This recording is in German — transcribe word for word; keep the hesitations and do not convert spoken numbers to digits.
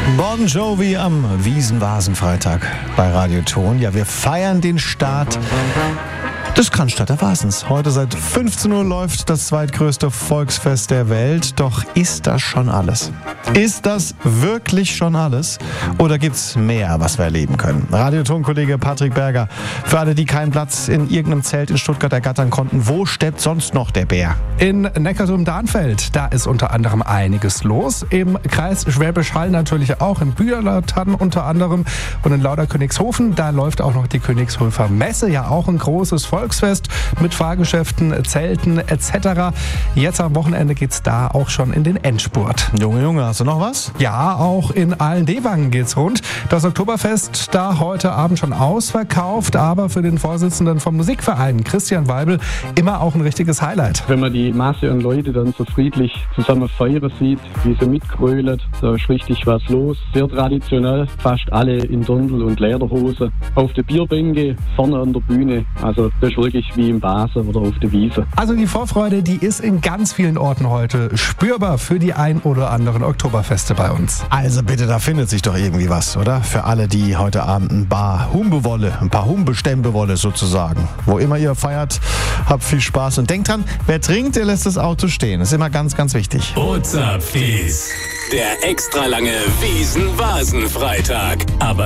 Bon Jovi am Wiesen-Vasen-Freitag bei Radio Ton. Ja, wir feiern den Start des Cannstatter Vasens. Heute seit fünfzehn Uhr läuft das zweitgrößte Volksfest der Welt. Doch ist das schon alles? Ist das wirklich schon alles? Oder gibt's mehr, was wir erleben können? Radioton-Kollege Patrick Berger. Für alle, die keinen Platz in irgendeinem Zelt in Stuttgart ergattern konnten, wo steppt sonst noch der Bär? In Neckarsulm-Darnfeld, da ist unter anderem einiges los. Im Kreis Schwäbisch Hall natürlich auch, in Bühlertann unter anderem. Und in Lauderkönigshofen, da läuft auch noch die Königshofer Messe, ja auch ein großes Volksfest mit Fahrgeschäften, Zelten et cetera. Jetzt am Wochenende geht's da auch schon in den Endspurt. Junge, Junge, hast du noch was? Ja, auch in Ahlen-Dewangen geht's rund. Das Oktoberfest da heute Abend schon ausverkauft, aber für den Vorsitzenden vom Musikverein, Christian Weibel, immer auch ein richtiges Highlight. Wenn man die Masse an Leute dann so friedlich zusammen feiern sieht, wie sie mitgrölen, da ist richtig was los. Sehr traditionell, fast alle in Dirndl und Lederhose. Auf der Bierbänke, vorne an der Bühne, also das ist wirklich wie im Basen oder auf der Wiese. Also die Vorfreude, die ist in ganz vielen Orten heute spürbar für die ein oder anderen Oktoberfeste bei uns. Also bitte, da findet sich doch irgendwie was, oder? Für alle, die heute Abend ein paar Humbe wolle, ein paar Humbe-Stämpe wolle sozusagen. Wo immer ihr feiert, habt viel Spaß und denkt dran, wer trinkt, der lässt das Auto stehen. Das ist immer ganz, ganz wichtig. Ozapfis, der extra lange Wiesen-Vasen-Freitag. Aber